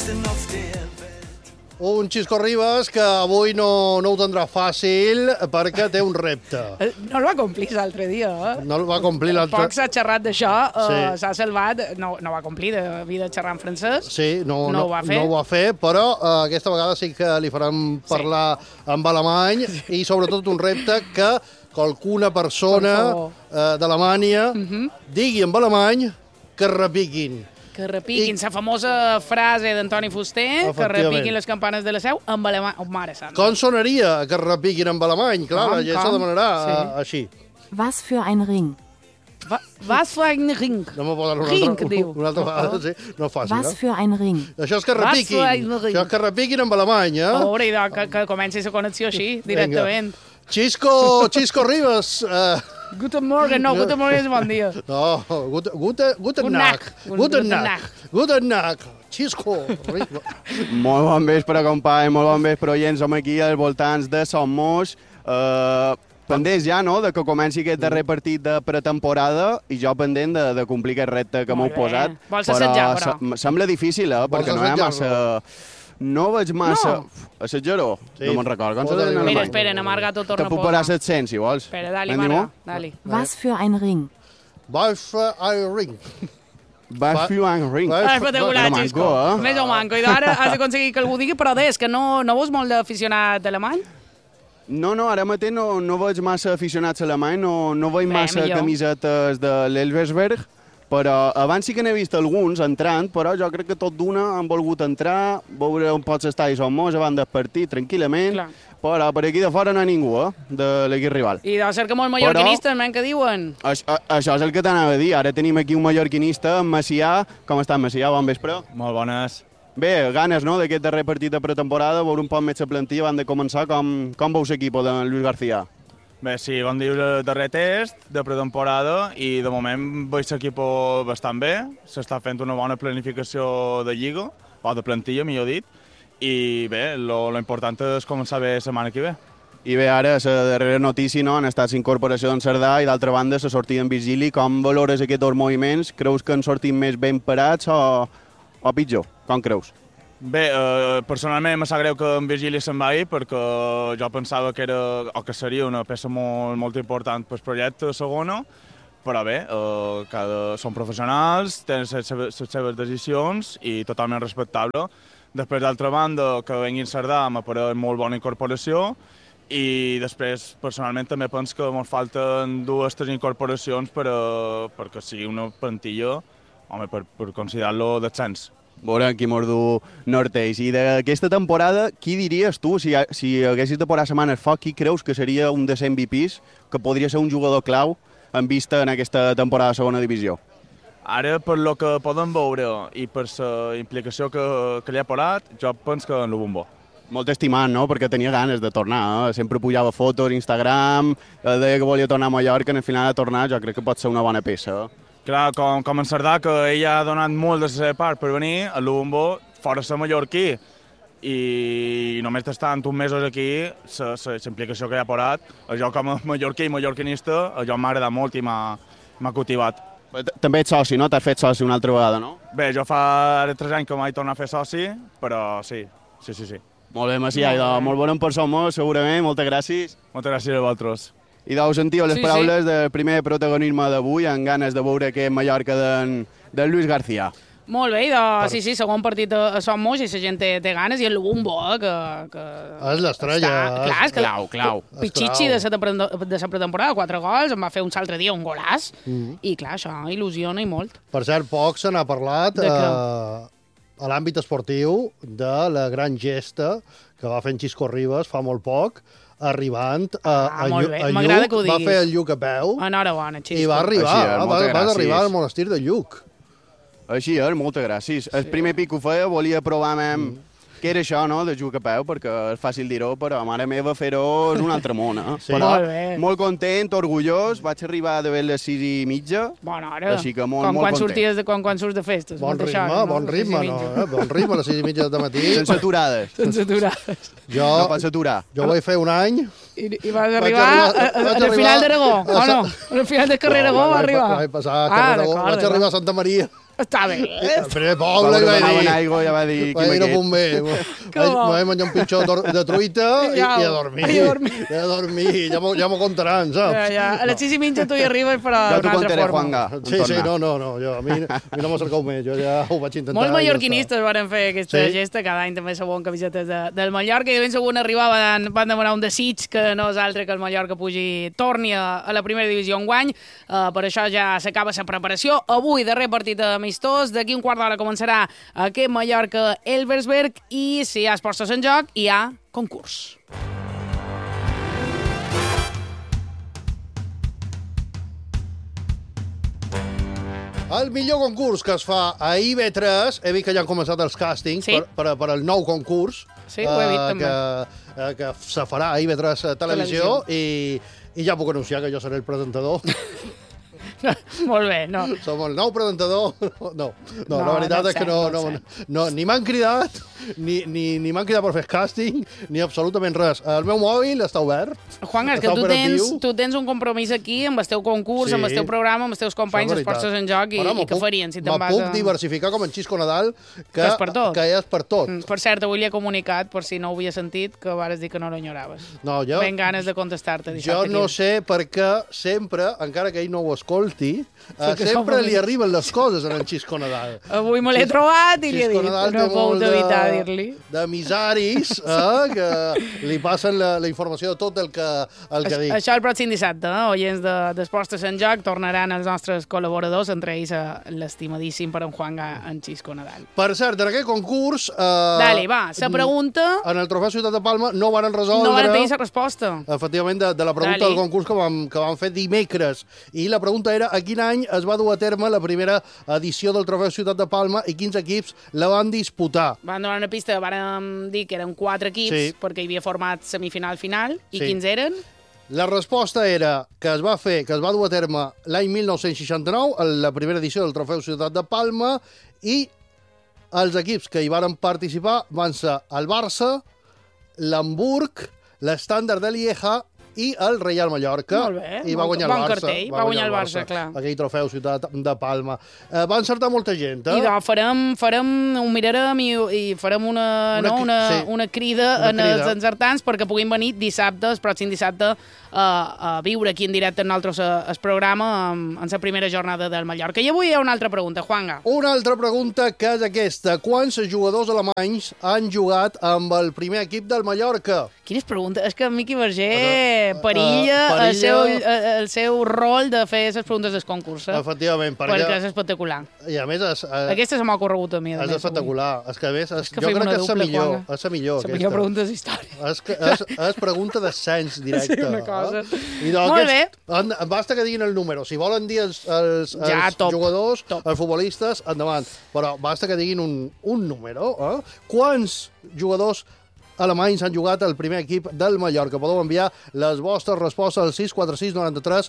Un Xisco Ribas que avui no ho tindrà fàcil perquè té un repte. No el va complir l'altre dia, No el va complir l'altre... Poc s'ha xerrat d'això, s'ha salvat, no va complir, havia de xerrar en francès. Sí, no ho va fer. No ho va fer, però aquesta vegada sí que li farem parlar amb alemany i sobretot un repte que qualcuna persona d'Alemanya digui en alemany que repiquin. Que repiquin la famosa frase d'Antoni Fuster, que repiquin les campanes de la Seu amb alemany. Oh, mare santa. Com sonaria que repiquin amb alemany? Clar, la gent se demanarà així. Was für ein Ring. Was für ein Ring. No m'ho poden una altra vegada, sí. No fàcil, Was für ein Ring. Això és que repiquin. Això és que repiquin amb alemany, eh? Pobre, que comenci la connexió així, directament. Xisco Ribas. Guten Morgen, no, Guten Morgen és bon dia. No, Guten Nacht. Guten Nacht. Xisco Ribas. Molt bon vespre, company, molt bon vespre, oients. Som aquí als voltants de Son Moix. Pendents ja, no?, de que comenci aquest darrer partit de pretemporada i jo pendent de complir aquest repte que m'heu posat. Vols assetjar, però? Sembla difícil, perquè no hi ha massa... No veig massa... Assetjaró? No me'n record. Com se deia en alemany? Espera, n'amarga tot torna a posar. Te puc parar 700, si vols. Espera, dali, Mara, dali. Was für ein Ring. Was für ein Ring. Was für ein Ring. Espectacular, Xisco. Més o manco. I ara has d'aconseguir que algú digui, però és que no veus molt d'aficionat alemany? No, ara mateix no veig massa aficionats alemany, no veig massa camisetes de l'Elversberg, però abans sí que n'he vist alguns entrant, però jo crec que tot d'una han volgut entrar, veure on pots estar i Son Moix abans del partit, tranquil·lament, però per aquí de fora no hi ha ningú, de l'equip rival. I deu ser que molts mallorquinistes, que diuen. Això és el que t'anava a dir. Ara tenim aquí un mallorquinista, en Macià. Com està, Macià? Bon vespre. Molt bones. Bé, ganes, no?, d'aquest darrer partit de pretemporada, veure un poc més la plantilla abans de començar. Com veus l'equip de Luis García? Bé, sí, com dius, el darrer test de pretemporada i de moment veig l'equip bastant bé. S'està fent una bona planificació de lliga, o de plantilla, millor dit, i bé, lo important és començar bé la setmana que ve. I bé, ara, la darrera notícia, no?, han estat l'incorporació d'en Cerdà i d'altra banda la sortida en Virgili. Com valores aquests dos moviments? Creus que han sortit més ben parats o pitjor? Com creus? Bé, personalment me sap greu que en Virgili se'n vagi perquè jo pensava que era o que seria una peça molt important pel projecte segona, però bé, són professionals, tenen les seves decisions i totalment respectable. Després, d'altra banda, que venguin Cerdà m'apareix molt bona incorporació i després, personalment, també penso que ens falten 2 o 3 incorporacions perquè sigui una plantilla, home, per considerar-lo descens. Veurem qui mos du Norteix. I d'aquesta temporada, qui diries tu, si haguessis de posar setmanes foc, qui creus que seria un dels MVPs, que podria ser un jugador clau en vista en aquesta temporada de segona divisió? Ara, per lo que podem veure i per la implicació que li ha posat, jo penso que en Lubumbo. Molt estimat, no?, perquè tenia ganes de tornar. Sempre pujava fotos a Instagram, deia que volia tornar a Mallorca, i al final de tornar jo crec que pot ser una bona peça. Clar, com en Cerdà, que ell ha donat molt de la seva part per venir, el Lubumbo, fora ser mallorquí, i només estant uns mesos aquí, la implicació que hi ha posat, jo com a mallorquí i mallorquinista, jo m'ha agradat molt i m'ha cultivat. També ets soci, no? T'has fet soci una altra vegada, no? Bé, jo fa 3 anys que m'he tornat a fer soci, però sí. Molt bé, Macià, molt bon per Son Moix, segurament, moltes gràcies. Moltes gràcies a vosaltres. I deu sentir les paraules del primer protagonisme d'avui, amb ganes de veure aquest Mallorca de Luis García. Molt bé, sí, segon partit a Son Moix i la gent té ganes, i el Lubumbo, que... És l'estrella. Clar, és que clau. Pitxitxi de la pretemporada, 4 gols, em va fer un altre dia un golàs, i clar, això il·lusiona i molt. Per cert, poc se n'ha parlat a l'àmbit esportiu de la gran gesta que va fer en Xisco Ribas fa molt poc, arribant a Lluc, va fer el Lluc a peu. Enhorabona, Xisco. I va arribar al monestir de Lluc. Així és, moltes gràcies. El primer pic que ho feia, volia provar què era això, no?, de jugar a peu, perquè és fàcil dir-ho, però mare meva fer-ho és un altre món, Sí. Però molt content, orgullós, vaig arribar de les 6:30, bona hora. Així que molt content. Quan surts de festes. Bon ritme, no? Bon ritme, a les 6:30 de matí. Sense aturades. No pots aturar. Jo vaig fer un any. I vas arribar al final d'Aragó, o no? Al final del carrer Aragó va arribar. Vaig passar a carrer Aragó, vaig arribar a Santa Maria. Està bé. El primer poble, Va i vaig dir... aigua, ja va dir... Vaig dir, no puc bé. Vaig menjar un pitjor de truita i a dormir. I a dormir. Ja m'ho contaran, saps? Ja. A les 6:30 tu hi arribes, però Ja d'una t'ho altra contaré, forma. Juanga. Sí, no. Jo, a mi no m'ho cercau més. Jo ja ho vaig intentar. Molts mallorquinistes van fer aquesta gesta, cada any també sabon camisetes del Mallorca, i de ben segur arribava, van demanar un desig que no és altre que el Mallorca torni a la primera divisió enguany. Per això ja s'acaba la preparació. Avui, darrer partit amistós, d'aquí un quart d'hora començarà aquest Mallorca-Elversberg, i si hi ha esports en joc, hi ha concurs. El millor concurs que es fa a IB3, he vist que ja han començat els càstings per al nou concurs. Sí, ho he vist també. Que se farà a IB3 Televisió i ja puc anunciar que jo seré el presentador. Molt bé, no. Som el nou presentador. No, la veritat és que no, ni m'han cridat, ni m'han cridat per fer càsting, ni absolutament res. El meu mòbil està obert. Juan, és que tu tens un compromís aquí amb el teu concurs, amb el teu programa, amb els teus companys d'Esports en Joc, i què farien si te'n vas a... Me puc diversificar com en Xisco Nadal, que és per tot. Per cert, avui li he comunicat, per si no ho havia sentit, que vares dir que no l'enyoraves. No, jo... Ben ganes de contestar-te. Jo no sé per què sempre, encara que ell no ho escolti, sempre li arriben les coses en Xisco Nadal. Avui me l'he trobat i li he dit, no he pogut evitar dir-li. D'emissaris que li passen la informació de tot el que dic. Això el pròxim dissabte, oients d'Esports en Joc, tornaran els nostres col·laboradors, entre ells l'estimadíssim per en Juanga en Xisco Nadal. Per cert, en aquest concurs... Dale, va, la pregunta... En el Trofeu Ciutat de Palma no van resoldre... No van tenir la resposta. Efectivament, de la pregunta del concurs que vam fer dimecres. I la pregunta era a quin any es va dur a terme la primera edició del Trofeu Ciutat de Palma i quins equips la van disputar. Van donar una pista, van dir que eren 4 equips, perquè hi havia format semifinal-final. I quins eren? La resposta era que es va dur a terme l'any 1969, la primera edició del Trofeu Ciutat de Palma, i els equips que hi varen participar van ser el Barça, l'Hamburg, l'Stàndard de Lieja i el Reial Mallorca. Molt bé. I va guanyar el Barça. Cartell, va guanyar el Barça, clar. Aquell Trofeu Ciutat de Palma. Va encertar molta gent, I ho mirarem i farem una crida als encertants perquè puguin venir dissabte, el pròxim dissabte, a viure aquí en directe amb nosaltres el programa en la primera jornada del Mallorca. I avui hi ha una altra pregunta, Juanga. Una altra pregunta, que és aquesta. Quants jugadors alemanys han jugat amb el primer equip del Mallorca? Quines preguntes? És que en Miqui Verger perilla el seu rol de fer les preguntes del concurs. Efectivament. Perquè és espectacular. I a més... Aquesta se m'ha corregut a mi. És espectacular. És que a més, jo crec que és la millor. És la millor, aquesta. La millor pregunta és història. És pregunta d'ascens directe. Sí, una cosa. Molt bé. Basta que diguin el número. Si volen dir els jugadors, els futbolistes, endavant. Però basta que diguin un número. Quants jugadors alemanys han jugat al primer equip del Mallorca? Podeu enviar les vostres respostes al 646 93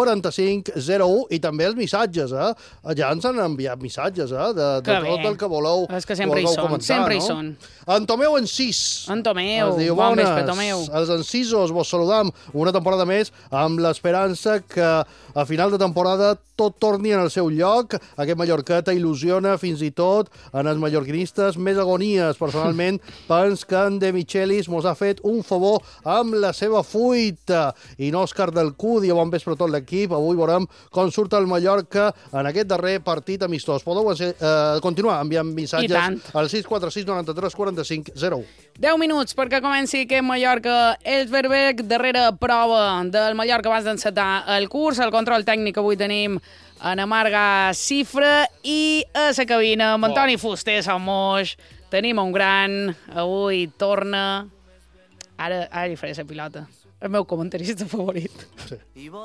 45 01 i també els missatges, Ja ens han enviat missatges, de tot el que voleu. És que sempre hi són, sempre hi són. En Tomeu Encís. En Tomeu, bon vespre, Tomeu. Els encisos vos saludam una temporada més amb l'esperança que a final de temporada tot torni en el seu lloc. Aquest Mallorqueta il·lusiona fins i tot en els mallorquinistes més agonies. Personalment, pens que en De Michelis mos ha fet un favor amb la seva fuita. I no Òscar del Cudi, bon vespre a tot l'equip. Avui veurem com surt el Mallorca en aquest darrer partit amistós. Podeu continuar enviant missatges al 646 93 45 01. 10 minuts perquè comenci aquest Mallorca-Elversberg, darrera prova del Mallorca abans d'encetar el curs. El control tècnic avui tenim en Amarga Cifra i a la cabina amb Antoni Fuster, som moix. Tenim un gran, avui torna... Ara li faré la pilota. El meu comentarista favorit. Sí.